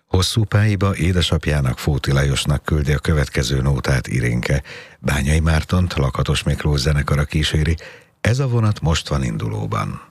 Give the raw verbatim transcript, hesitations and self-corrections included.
Hosszú pályába édesapjának, Fóti Lajosnak küldi a következő nótát Irénke. Bányai Mártont Lakatos Miklós zenekara kíséri, ez a vonat most van indulóban.